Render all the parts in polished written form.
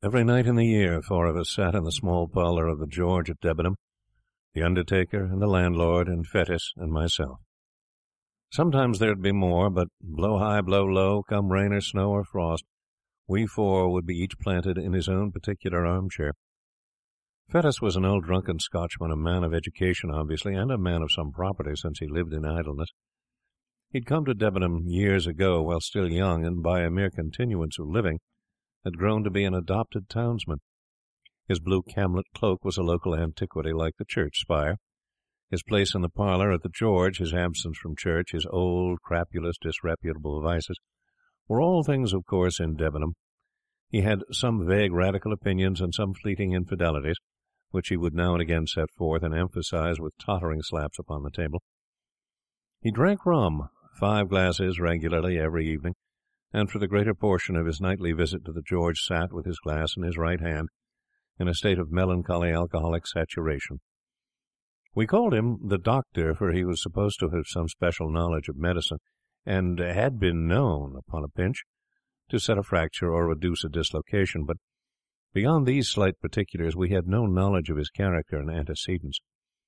Every night in the year 4 of us sat in the small parlour of the George at Debenham, the undertaker and the landlord and Fettes and myself. Sometimes there'd be more, but blow high, blow low, come rain or snow or frost, we four would be each planted in his own particular armchair. Fettes was an old drunken Scotchman, a man of education, obviously, and a man of some property, since he lived in idleness. He'd come to Debenham years ago, while still young, and by a mere continuance of living had grown to be an adopted townsman. His blue camlet cloak was a local antiquity, like the church spire. His place in the parlour at the George, his absence from church, his old, crapulous, disreputable vices, were all things, of course, in Debenham. He had some vague radical opinions and some fleeting infidelities, which he would now and again set forth and emphasize with tottering slaps upon the table. He drank rum, 5 glasses regularly every evening, and for the greater portion of his nightly visit to the George sat with his glass in his right hand, in a state of melancholy alcoholic saturation. We called him the Doctor, for he was supposed to have some special knowledge of medicine, and had been known, upon a pinch, to set a fracture or reduce a dislocation, but beyond these slight particulars we had no knowledge of his character and antecedents.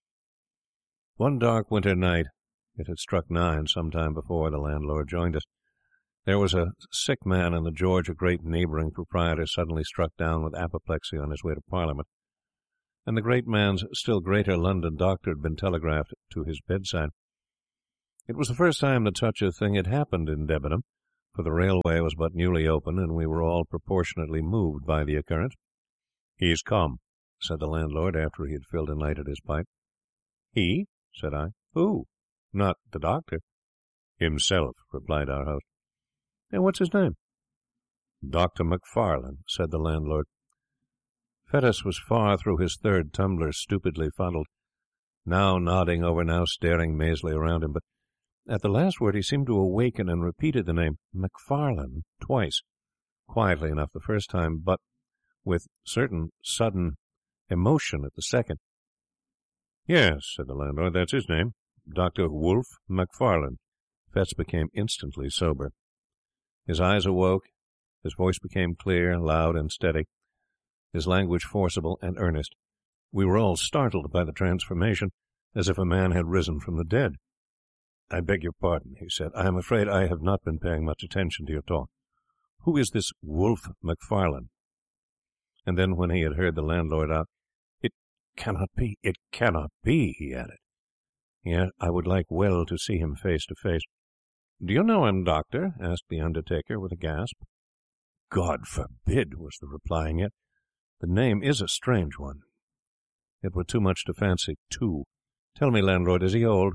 One dark winter night, it had struck 9 some time before the landlord joined us, there was a sick man in the George. A great neighbouring proprietor suddenly struck down with apoplexy on his way to Parliament, and the great man's still greater London doctor had been telegraphed to his bedside. It was the first time that such a thing had happened in Debenham, for the railway was but newly open, and we were all proportionately moved by the occurrence. "He's come," said the landlord, after he had filled and lighted his pipe. "He?" said I. "Who? Not the doctor?" "Himself," replied our host. "And what's his name?" "Dr. Macfarlane," said the landlord. Fettes was far through his 3rd tumbler, stupidly fuddled, now nodding over, now staring mazily around him, but at the last word he seemed to awaken and repeated the name Macfarlane twice, quietly enough the first time, but with certain sudden emotion at the second. "Yes," said the landlord, "that's his name, Dr. Wolfe Macfarlane." Fettes became instantly sober. His eyes awoke, his voice became clear, loud, and steady, his language forcible and earnest. We were all startled by the transformation, as if a man had risen from the dead. "I beg your pardon," he said. "I am afraid I have not been paying much attention to your talk. Who is this Wolfe Macfarlane?" And then, when he had heard the landlord out, "It cannot be, it cannot be," he added. "Yet I would like well to see him face to face." "Do you know him, Doctor?" asked the undertaker with a gasp. "God forbid," was the reply, and yet the name is a strange one. It were too much to fancy two. Tell me, landlord, is he old?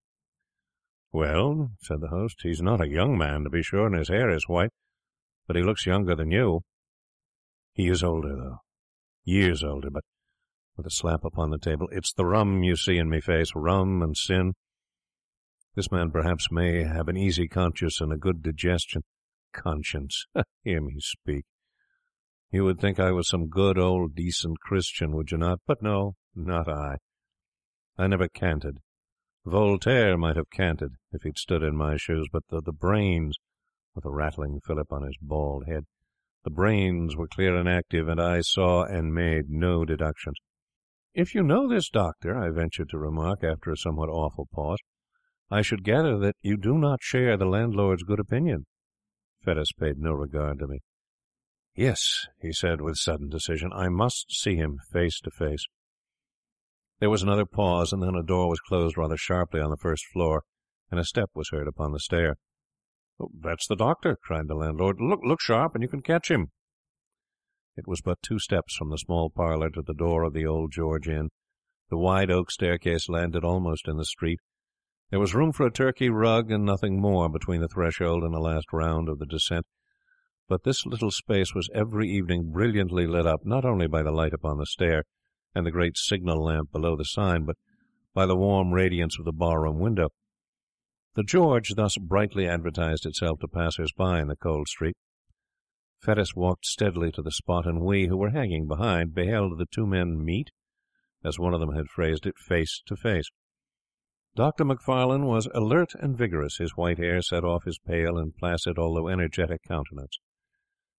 "Well," said the host, "he's not a young man, to be sure, and his hair is white, but he looks younger than you." "He is older, though. Years older, but," with a slap upon the table, "it's the rum you see in me face, rum and sin. This man perhaps may have an easy conscience and a good digestion. Conscience! Hear me speak. You would think I was some good old decent Christian, would you not? But no, not I. I never canted. Voltaire might have canted if he'd stood in my shoes, but the brains," with a rattling fillip on his bald head, "the brains were clear and active, and I saw and made no deductions." "If you know this doctor," I ventured to remark, after a somewhat awful pause, "I should gather that you do not share the landlord's good opinion." Fettes paid no regard to me. "Yes," he said with sudden decision, "I must see him face to face." There was another pause, and then a door was closed rather sharply on the first floor, and a step was heard upon the stair. "Oh, that's the doctor," cried the landlord. Look sharp, and you can catch him." It was but 2 steps from the small parlour to the door of the old George Inn. The wide oak staircase landed almost in the street. There was room for a Turkey rug and nothing more between the threshold and the last round of the descent, but this little space was every evening brilliantly lit up, not only by the light upon the stair and the great signal lamp below the sign, but by the warm radiance of the bar-room window. The George thus brightly advertised itself to passers-by in the cold street. Fettes walked steadily to the spot, and we, who were hanging behind, beheld the 2 men meet, as one of them had phrased it, face to face. Dr. Macfarlane was alert and vigorous. His white hair set off his pale and placid, although energetic, countenance.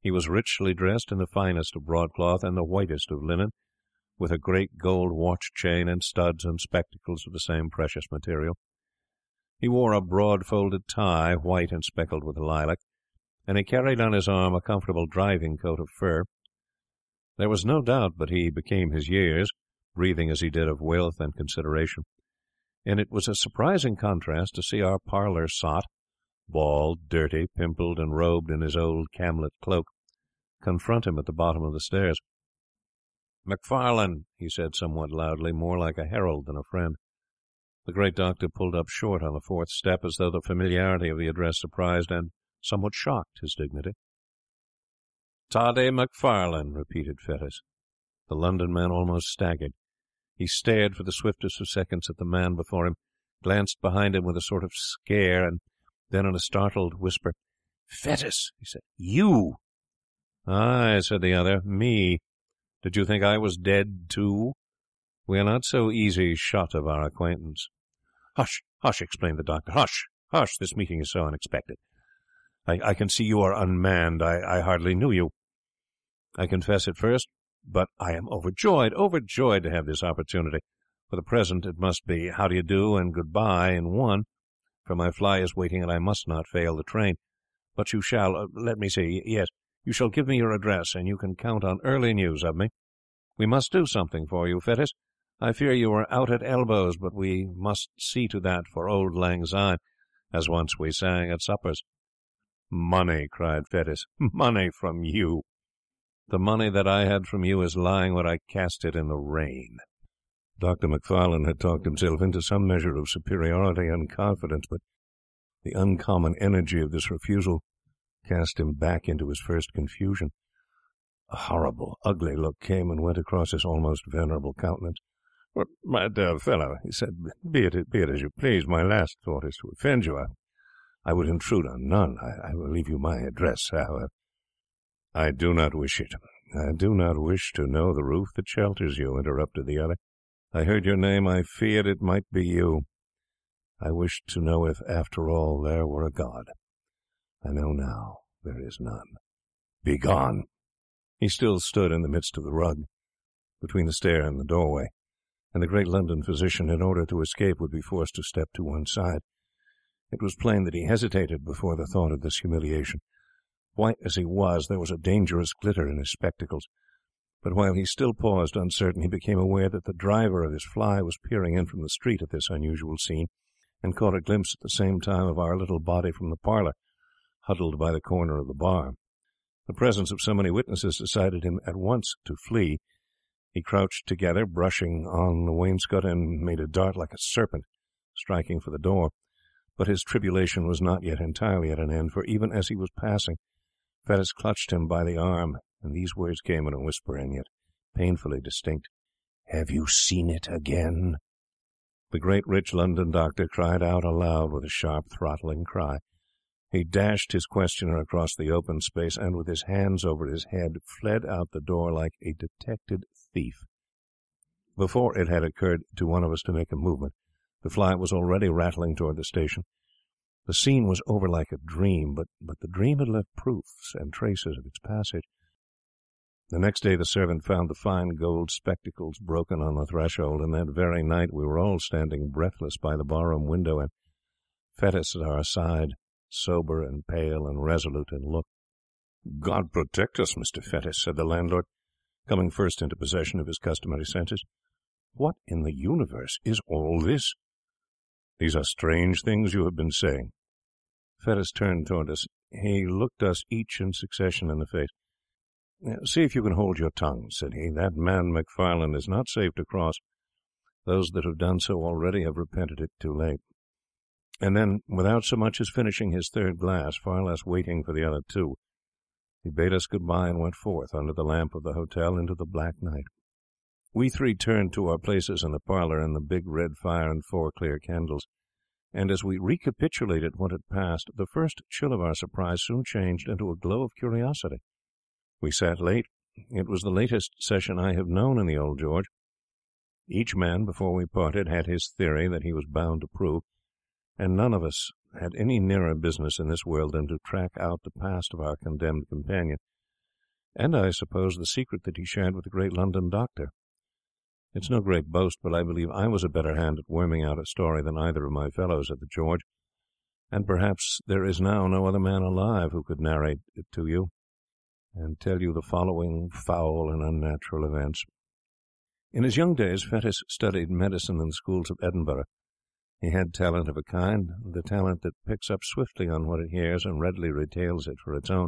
He was richly dressed in the finest of broadcloth and the whitest of linen, with a great gold watch chain and studs and spectacles of the same precious material. He wore a broad-folded tie, white and speckled with lilac, and he carried on his arm a comfortable driving coat of fur. There was no doubt but he became his years, breathing as he did of wealth and consideration, and it was a surprising contrast to see our parlour sot, bald, dirty, pimpled, and robed in his old camlet cloak, confront him at the bottom of the stairs. "Macfarlane," he said somewhat loudly, more like a herald than a friend. The great doctor pulled up short on the fourth step, as though the familiarity of the address surprised and somewhat shocked his dignity. "Toddy Macfarlane," repeated Fettes. The London man almost staggered. He stared for the swiftest of seconds at the man before him, glanced behind him with a sort of scare, and then in a startled whisper, "Fettes," he said, "you!" "Aye," said the other, "me. Did you think I was dead too? We are not so easy shut of our acquaintance." "Hush, hush," exclaimed the doctor. "Hush, hush. This meeting is so unexpected. I can see you are unmanned. I hardly knew you. I confess at first, but I am overjoyed to have this opportunity. For the present it must be how do you do and goodbye in one, for my fly is waiting and I must not fail the train. But you shall, let me see, yes, you shall give me your address, and you can count on early news of me. We must do something for you, Fettes. I fear you are out at elbows, but we must see to that for Old Lang Syne, as once we sang at suppers." "Money," cried Fettes. "Money from you. The money that I had from you is lying where I cast it in the rain." Dr. Macfarlane had talked himself into some measure of superiority and confidence, but the uncommon energy of this refusal cast him back into his first confusion. A horrible, ugly look came and went across his almost venerable countenance. "Well, my dear fellow," he said, be it as you please. My last thought is to offend you. I would intrude on none. I will leave you my address, however." "I do not wish it. I do not wish to know the roof that shelters you," interrupted the other. "I heard your name. I feared it might be you. I wished to know if, after all, there were a God. I know now there is none. Begone!" He still stood in the midst of the rug, between the stair and the doorway, and the great London physician, in order to escape, would be forced to step to one side. It was plain that he hesitated before the thought of this humiliation. White as he was, there was a dangerous glitter in his spectacles. But while he still paused uncertain, he became aware that the driver of his fly was peering in from the street at this unusual scene, and caught a glimpse at the same time of our little body from the parlour, huddled by the corner of the bar. The presence of so many witnesses decided him at once to flee. He crouched together, brushing on the wainscot, and made a dart like a serpent, striking for the door. But his tribulation was not yet entirely at an end, for even as he was passing, Fettes clutched him by the arm, and these words came in a whisper, and yet painfully distinct. "Have you seen it again?" The great rich London doctor cried out aloud with a sharp throttling cry. He dashed his questioner across the open space, and with his hands over his head fled out the door like a detected thief. Before it had occurred to one of us to make a movement, the fly was already rattling toward the station. The scene was over like a dream, but the dream had left proofs and traces of its passage. The next day the servant found the fine gold spectacles broken on the threshold, and that very night we were all standing breathless by the barroom window, and Fettes at our side, sober and pale and resolute in look. "God protect us, Mr. Fettes," said the landlord, coming first into possession of his customary senses. "What in the universe is all this? These are strange things you have been saying." Fettes turned toward us. He looked us each in succession in the face. "See if you can hold your tongue," said he. "That man Macfarlane is not safe to cross. Those that have done so already have repented it too late." And then, without so much as finishing his third glass, far less waiting for the other two, he bade us good-bye and went forth under the lamp of the hotel into the black night. We three turned to our places in the parlour in the big red fire and 4 clear candles, and as we recapitulated what had passed, the first chill of our surprise soon changed into a glow of curiosity. We sat late. It was the latest session I have known in the Old George. Each man, before we parted, had his theory that he was bound to prove, and none of us had any nearer business in this world than to track out the past of our condemned companion, and I suppose the secret that he shared with the great London doctor. It's no great boast, but I believe I was a better hand at worming out a story than either of my fellows at the George, and perhaps there is now no other man alive who could narrate it to you and tell you the following foul and unnatural events. In his young days, Fettes studied medicine in the schools of Edinburgh. He had talent of a kind, the talent that picks up swiftly on what it hears and readily retails it for its own.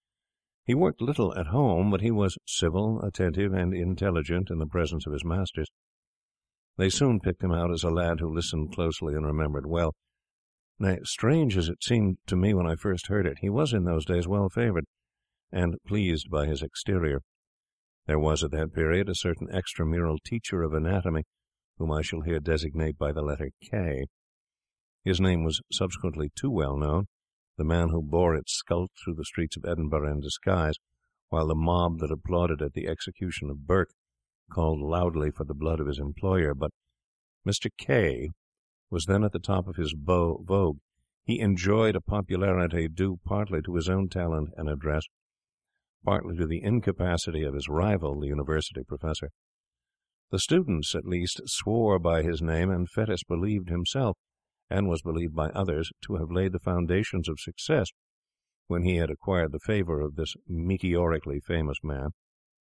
He worked little at home, but he was civil, attentive, and intelligent in the presence of his masters. They soon picked him out as a lad who listened closely and remembered well. Nay, strange as it seemed to me when I first heard it, he was in those days well favoured, and pleased by his exterior. There was at that period a certain extramural teacher of anatomy, whom I shall here designate by the letter K. His name was subsequently too well known. The man who bore it skulked through the streets of Edinburgh in disguise, while the mob that applauded at the execution of Burke called loudly for the blood of his employer. But Mr. K was then at the top of his vogue. He enjoyed a popularity due partly to his own talent and address, partly to the incapacity of his rival, the university professor. The students, at least, swore by his name, and Fettes believed himself, and was believed by others, to have laid the foundations of success when he had acquired the favour of this meteorically famous man.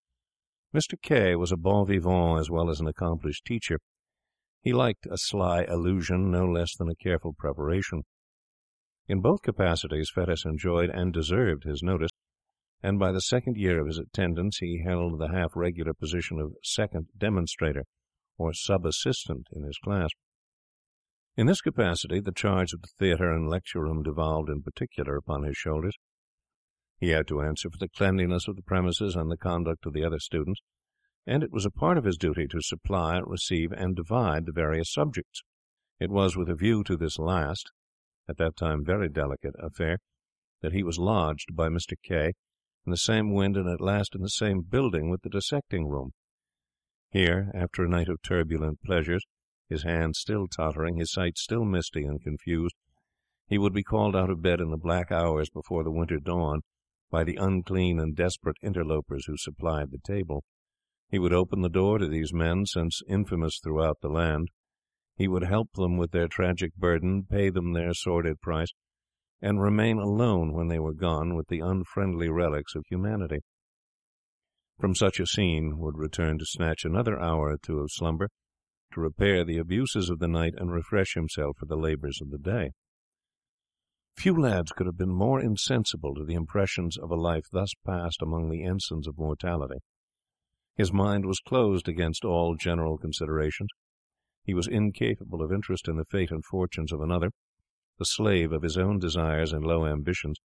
Mr. K was a bon vivant as well as an accomplished teacher. He liked a sly allusion no less than a careful preparation. In both capacities Fettes enjoyed and deserved his notice, and by the second year of his attendance he held the half-regular position of second demonstrator, or sub-assistant, in his class. In this capacity the charge of the theatre and lecture-room devolved in particular upon his shoulders. He had to answer for the cleanliness of the premises and the conduct of the other students, and it was a part of his duty to supply, receive, and divide the various subjects. It was with a view to this last, at that time very delicate, affair, that he was lodged by Mr. K in the same wind and at last in the same building with the dissecting-room. Here, after a night of turbulent pleasures, his hand still tottering, his sight still misty and confused, he would be called out of bed in the black hours before the winter dawn by the unclean and desperate interlopers who supplied the table. He would open the door to these men, since infamous throughout the land. He would help them with their tragic burden, pay them their sordid price, and remain alone when they were gone with the unfriendly relics of humanity. From such a scene would return to snatch another hour or two of slumber, to repair the abuses of the night and refresh himself for the labours of the day. Few lads could have been more insensible to the impressions of a life thus passed among the ensigns of mortality. His mind was closed against all general considerations. He was incapable of interest in the fate and fortunes of another, the slave of his own desires and low ambitions.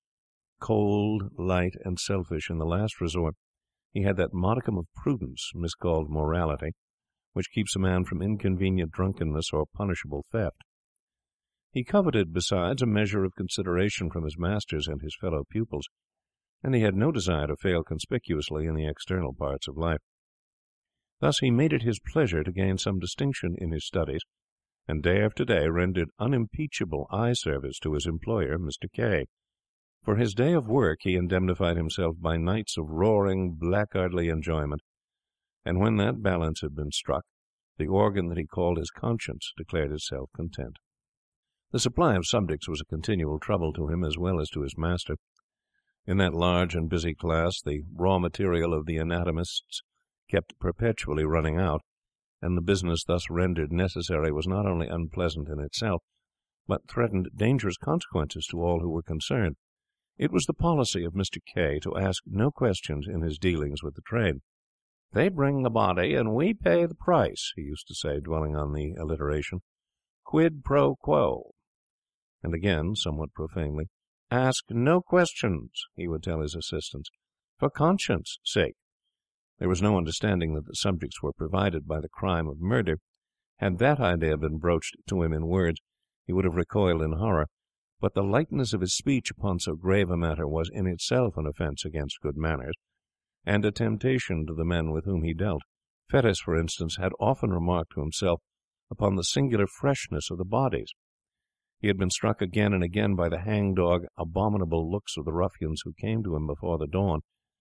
Cold, light, and selfish in the last resort, he had that modicum of prudence, miscalled morality, which keeps a man from inconvenient drunkenness or punishable theft. He coveted, besides, a measure of consideration from his masters and his fellow pupils, and he had no desire to fail conspicuously in the external parts of life. Thus he made it his pleasure to gain some distinction in his studies, and day after day rendered unimpeachable eye service to his employer, Mr. K. For his day of work he indemnified himself by nights of roaring, blackguardly enjoyment, and when that balance had been struck, the organ that he called his conscience declared itself content. The supply of subjects was a continual trouble to him as well as to his master. In that large and busy class, the raw material of the anatomists kept perpetually running out, and the business thus rendered necessary was not only unpleasant in itself, but threatened dangerous consequences to all who were concerned. It was the policy of Mr. K to ask no questions in his dealings with the trade. "They bring the body, and we pay the price," he used to say, dwelling on the alliteration. "Quid pro quo." And again, somewhat profanely, "Ask no questions," he would tell his assistants, "for conscience' sake." There was no understanding that the subjects were provided by the crime of murder. Had that idea been broached to him in words, he would have recoiled in horror, but the lightness of his speech upon so grave a matter was in itself an offence against good manners, and a temptation to the men with whom he dealt. Fettes, for instance, had often remarked to himself upon the singular freshness of the bodies. He had been struck again and again by the hang-dog, abominable looks of the ruffians who came to him before the dawn,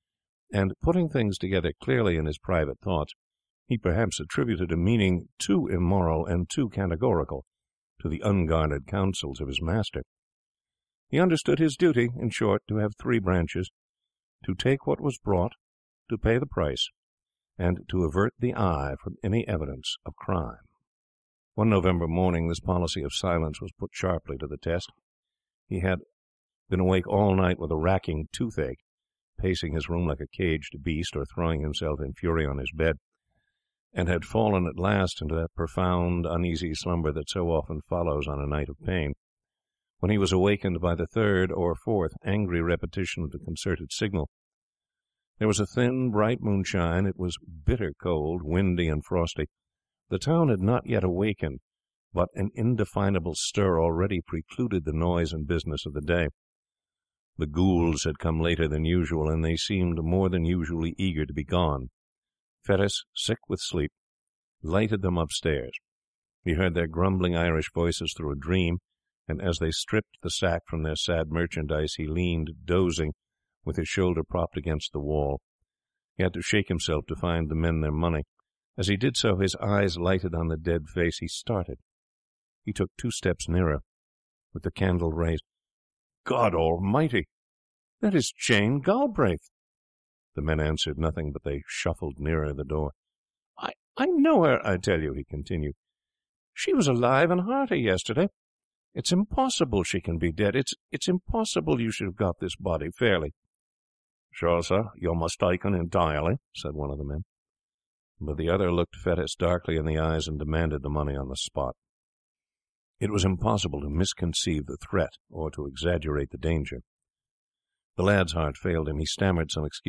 and, putting things together clearly in his private thoughts, he perhaps attributed a meaning too immoral and too categorical to the unguarded counsels of his master. He understood his duty, in short, to have three branches: to take what was brought, to pay the price, and to avert the eye from any evidence of crime. One November morning this policy of silence was put sharply to the test. He had been awake all night with a racking toothache, pacing his room like a caged beast, or throwing himself in fury on his bed, and had fallen at last into that profound, uneasy slumber that so often follows on a night of pain, when he was awakened by the third or fourth angry repetition of the concerted signal. There was a thin, bright moonshine. It was bitter cold, windy and frosty. The town had not yet awakened, but an indefinable stir already precluded the noise and business of the day. The ghouls had come later than usual, and they seemed more than usually eager to be gone. Fettes, sick with sleep, lighted them upstairs. He heard their grumbling Irish voices through a dream, and as they stripped the sack from their sad merchandise, he leaned, dozing, with his shoulder propped against the wall. He had to shake himself to find the men their money. As he did so, his eyes lighted on the dead face. He started. He took 2 steps nearer, with the candle raised. "God Almighty! That is Jane Galbraith!" The men answered nothing, but they shuffled nearer the door. I know her, I tell you," he continued. "She was alive and hearty yesterday. It's impossible she can be dead. It's impossible you should have got this body fairly." "Sure, sir, you're mistaken entirely," said one of the men. But the other looked Fettes darkly in the eyes and demanded the money on the spot. It was impossible to misconceive the threat or to exaggerate the danger. The lad's heart failed him. He stammered some excuse.